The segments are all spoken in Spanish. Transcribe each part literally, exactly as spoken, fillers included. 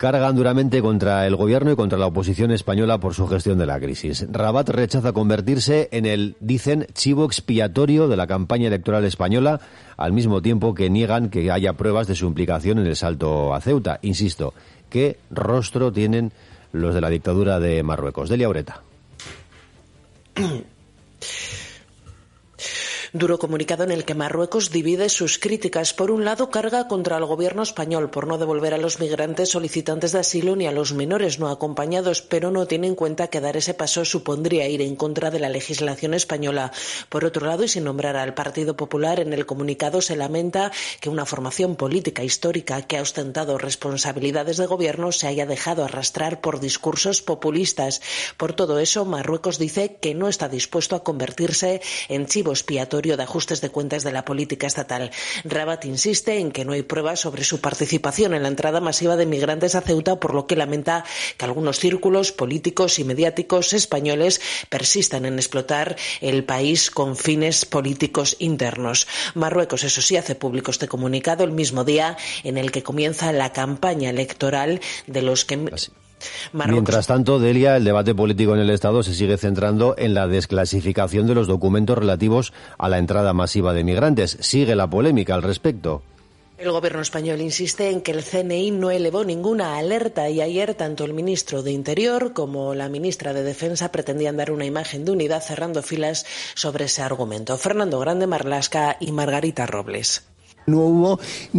Cargan duramente contra el gobierno y contra la oposición española por su gestión de la crisis. Rabat rechaza convertirse en el, dicen, chivo expiatorio de la campaña electoral española, al mismo tiempo que niegan que haya pruebas de su implicación en el salto a Ceuta. Insisto, ¿qué rostro tienen los de la dictadura de Marruecos? Delia Ureta. Duro comunicado en el que Marruecos divide sus críticas. Por un lado, carga contra el gobierno español por no devolver a los migrantes solicitantes de asilo ni a los menores no acompañados, pero no tiene en cuenta que dar ese paso supondría ir en contra de la legislación española. Por otro lado, y sin nombrar al Partido Popular, en el comunicado se lamenta que una formación política histórica que ha ostentado responsabilidades de gobierno se haya dejado arrastrar por discursos populistas. Por todo eso, Marruecos dice que no está dispuesto a convertirse en chivo expiatorio de ajustes de cuentas de la política estatal. Rabat insiste en que no hay pruebas sobre su participación en la entrada masiva de migrantes a Ceuta, por lo que lamenta que algunos círculos políticos y mediáticos españoles persistan en explotar el país con fines políticos internos. Marruecos, eso sí, hace público este comunicado el mismo día en el que comienza la campaña electoral de los que... Así. Marruecos. Mientras tanto, Delia, el debate político en el Estado se sigue centrando en la desclasificación de los documentos relativos a la entrada masiva de migrantes. Sigue la polémica al respecto. El gobierno español insiste en que el C N I no elevó ninguna alerta y ayer tanto el ministro de Interior como la ministra de Defensa pretendían dar una imagen de unidad cerrando filas sobre ese argumento. Fernando Grande Marlaska y Margarita Robles. No hubo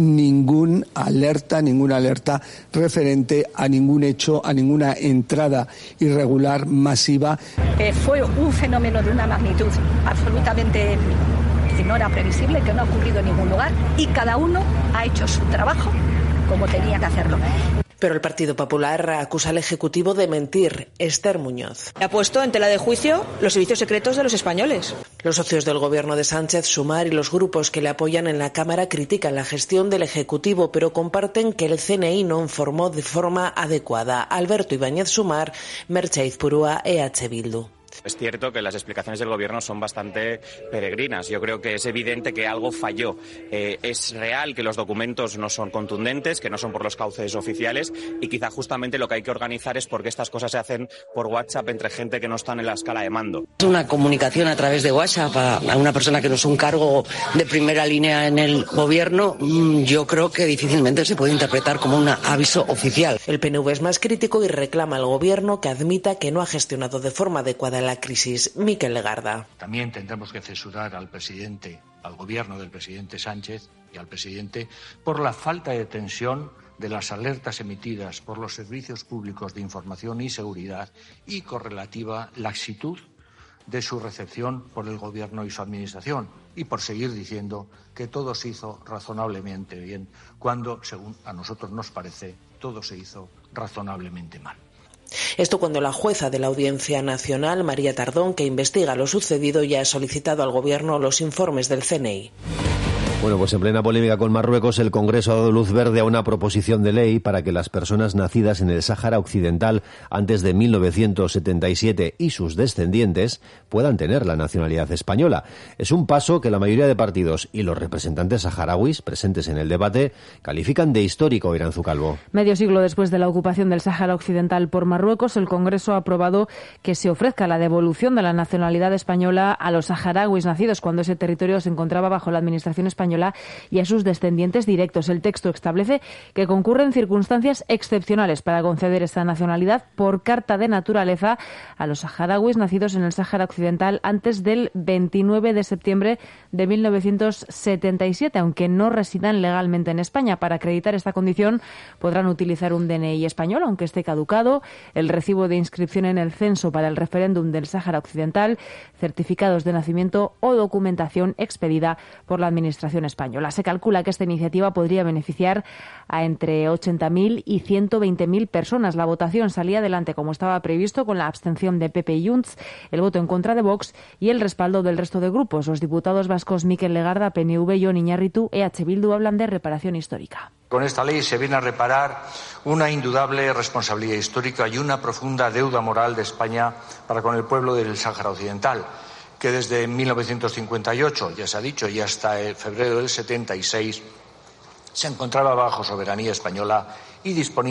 ningún alerta, ninguna alerta referente a ningún hecho, a ninguna entrada irregular masiva. Eh, fue un fenómeno de una magnitud absolutamente que no era previsible, que no ha ocurrido en ningún lugar y cada uno ha hecho su trabajo como tenía que hacerlo. Pero el Partido Popular acusa al Ejecutivo de mentir. Esther Muñoz. Ha puesto en tela de juicio los servicios secretos de los españoles. Los socios del gobierno de Sánchez, Sumar y los grupos que le apoyan en la Cámara critican la gestión del Ejecutivo, pero comparten que el C N I no informó de forma adecuada. Alberto Ibáñez Sumar, Merche Izpurúa, E H Bildu. Es cierto que las explicaciones del gobierno son bastante peregrinas. Yo creo que es evidente que algo falló. Eh, es real que los documentos no son contundentes, que no son por los cauces oficiales y quizá justamente lo que hay que organizar es porque estas cosas se hacen por WhatsApp entre gente que no está en la escala de mando. Una comunicación a través de WhatsApp a, a una persona que no es un cargo de primera línea en el gobierno, yo creo que difícilmente se puede interpretar como un aviso oficial. El P N V es más crítico y reclama al gobierno que admita que no ha gestionado de forma adecuada la crisis. Miquel Legarda. También tendremos que censurar al presidente, al gobierno del presidente Sánchez y al presidente por la falta de tensión de las alertas emitidas por los servicios públicos de información y seguridad y correlativa laxitud de su recepción por el gobierno y su administración y por seguir diciendo que todo se hizo razonablemente bien cuando, según a nosotros nos parece, todo se hizo razonablemente mal. Esto cuando la jueza de la Audiencia Nacional, María Tardón, que investiga lo sucedido, ya ha solicitado al Gobierno los informes del C N I. Bueno, pues en plena polémica con Marruecos, el Congreso ha dado luz verde a una proposición de ley para que las personas nacidas en el Sáhara Occidental antes de mil novecientos setenta y siete y sus descendientes puedan tener la nacionalidad española. Es un paso que la mayoría de partidos y los representantes saharauis presentes en el debate califican de histórico. Iranzu Calvo. Medio siglo después de la ocupación del Sáhara Occidental por Marruecos, el Congreso ha aprobado que se ofrezca la devolución de la nacionalidad española a los saharauis nacidos cuando ese territorio se encontraba bajo la administración española y a sus descendientes directos. El texto establece que concurren circunstancias excepcionales para conceder esta nacionalidad por carta de naturaleza a los saharauis nacidos en el Sáhara Occidental antes del veintinueve de septiembre de mil novecientos setenta y siete, aunque no residan legalmente en España. Para acreditar esta condición podrán utilizar un D N I español, aunque esté caducado, el recibo de inscripción en el censo para el referéndum del Sáhara Occidental, certificados de nacimiento o documentación expedida por la Administración española. Se calcula que esta iniciativa podría beneficiar a entre ochenta mil y ciento veinte mil personas. La votación salía adelante como estaba previsto, con la abstención de P P y Junts, el voto en contra de Vox y el respaldo del resto de grupos. Los diputados vascos Miquel Legarda, P N V, Jon Iñarritu, E H Bildu hablan de reparación histórica. Con esta ley se viene a reparar una indudable responsabilidad histórica y una profunda deuda moral de España para con el pueblo del Sáhara Occidental, que desde mil novecientos cincuenta y ocho, ya se ha dicho, y hasta el febrero del setenta y seis, se encontraba bajo soberanía española y disponía